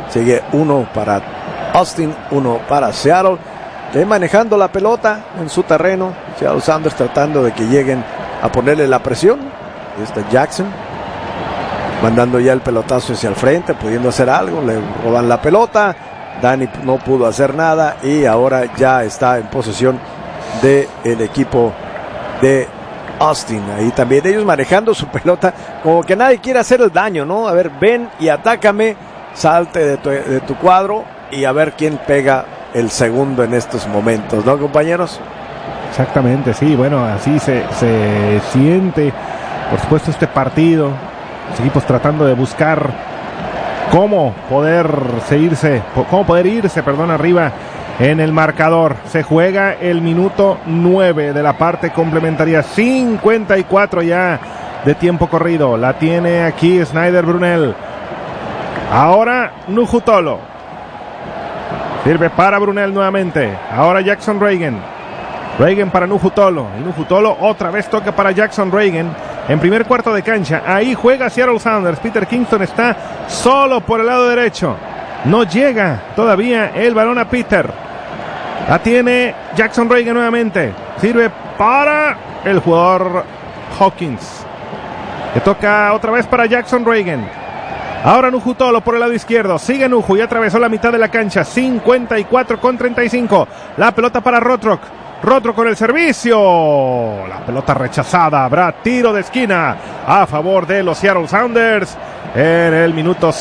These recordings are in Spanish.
Sigue 1 para Austin, 1 para Seattle. Manejando la pelota en su terreno. Seattle Sounders tratando de que lleguen a ponerle la presión. Está Jackson mandando ya el pelotazo hacia el frente, pudiendo hacer algo. Le roban la pelota. Danny no pudo hacer nada y ahora ya está en posesión del equipo de Austin. Ahí también ellos manejando su pelota como que nadie quiere hacer el daño, ¿no? A ver, ven y atácame, salte de tu cuadro y a ver quién pega el segundo en estos momentos, ¿no, compañeros? Exactamente, sí, bueno, así se siente, por supuesto, este partido. Los equipos tratando de buscar cómo poder irse, arriba en el marcador. Se juega el minuto 9 de la parte complementaria, 54 ya de tiempo corrido. La tiene aquí Snyder Brunel. Ahora Nuhu Tolo. Sirve para Brunel nuevamente. Ahora Jackson Reagan. Reagan para Nuhu Tolo. Y Nuhu Tolo otra vez toca para Jackson Reagan. En primer cuarto de cancha. Ahí juega Seattle Sounders. Peter Kingston está solo por el lado derecho. No llega todavía el balón a Peter. La tiene Jackson Reagan nuevamente. Sirve para el jugador Hawkins. Que toca otra vez para Jackson Reagan. Ahora Nuhu Tolo por el lado izquierdo. Sigue Nuhu y atravesó la mitad de la cancha. 54-35. La pelota para Rothrock. Rothrock con el servicio. La pelota rechazada. Habrá tiro de esquina a favor de los Seattle Sounders en el minuto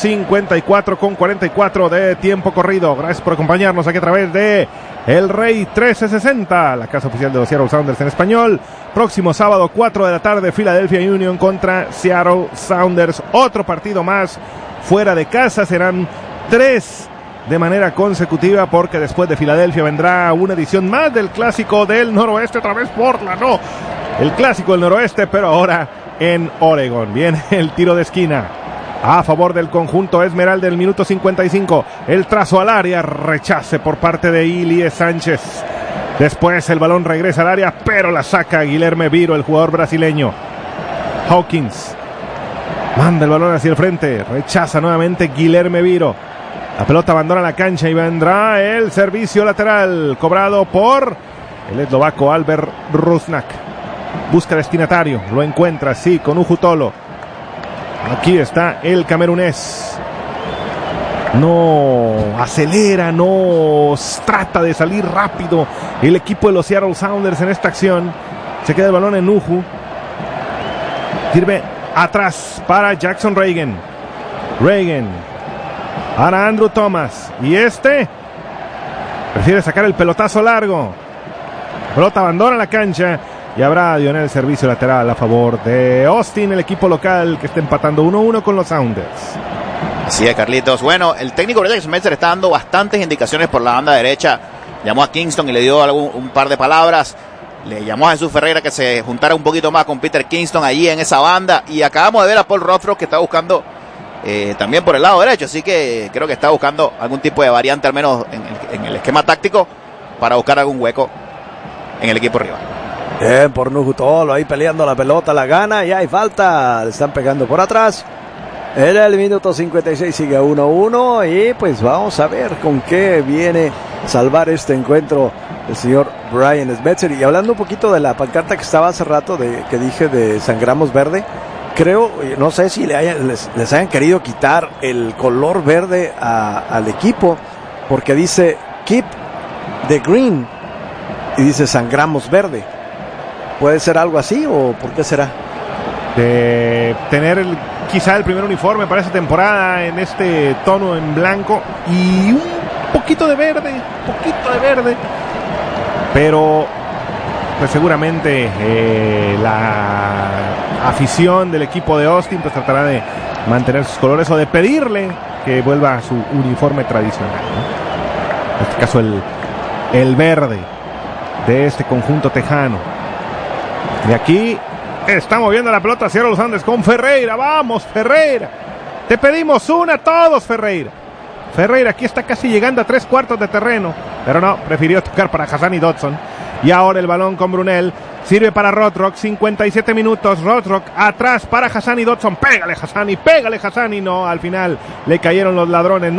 54-44 de tiempo corrido. Gracias por acompañarnos aquí a través de El Rey 1360, la casa oficial de los Seattle Sounders en español. Próximo sábado, 4 de la tarde, Philadelphia Union contra Seattle Sounders. Otro partido más fuera de casa. Serán 3 de manera consecutiva, porque después de Filadelfia vendrá una edición más del Clásico del Noroeste, otra vez Portland, no, el Clásico del Noroeste, pero ahora en Oregon. Viene el tiro de esquina a favor del conjunto Esmeralda del minuto 55. El trazo al área, rechace por parte de Ilie Sánchez. Después el balón regresa al área, pero la saca Guilherme Viro, el jugador brasileño. Hawkins manda el balón hacia el frente, rechaza nuevamente Guilherme Viro. La pelota abandona la cancha y vendrá el servicio lateral cobrado por el eslovaco Albert Rusnak. Busca el destinatario, lo encuentra, sí, con Nuhu Tolo. Aquí está el camerunés. No acelera, no trata de salir rápido el equipo de los Seattle Sounders en esta acción. Se queda el balón en Nuhu. Sirve atrás para Jackson Reagan. Ahora Andrew Thomas. Y prefiere sacar el pelotazo largo. Pelota abandona la cancha. Y habrá el servicio lateral a favor de Austin, el equipo local que está empatando 1-1 con los Sounders. Así es, Carlitos. Bueno, el técnico Greg Smetzer está dando bastantes indicaciones por la banda derecha. Llamó a Kingston y le dio un par de palabras. Le llamó a Jesús Ferreira que se juntara un poquito más con Peter Kingston allí en esa banda. Y acabamos de ver a Paul Rothrock que está buscando también por el lado derecho. Así que creo que está buscando algún tipo de variante, al menos en el esquema táctico, para buscar algún hueco en el equipo rival. Bien por Nuhu Tolo, ahí peleando la pelota, la gana y hay falta. Le están pegando por atrás. En el minuto 56 sigue 1-1 y pues vamos a ver con qué viene a salvar este encuentro el señor Brian Smetzer. Y hablando un poquito de la pancarta que estaba hace rato, que dije de Sangramos Verde, creo, no sé si les hayan querido quitar el color verde al equipo, porque dice Keep the Green y dice Sangramos Verde. ¿Puede ser algo así o por qué será? De tener quizá el primer uniforme para esta temporada en este tono en blanco y un poquito de verde, pero pues seguramente la afición del equipo de Austin pues tratará de mantener sus colores o de pedirle que vuelva a su uniforme tradicional, ¿no? En este caso el verde de este conjunto tejano. De aquí está moviendo la pelota hacia los Andes con Ferreira. Vamos, Ferreira. Te pedimos una todos, Ferreira. Ferreira aquí está casi llegando a 3/4 de terreno, pero no, prefirió tocar para Hassani Dodson. Y ahora el balón con Brunel. Sirve para Rothrock, 57 minutos. Rothrock atrás para Hassani Dodson. Pégale, Hassani. No, al final le cayeron los ladrones.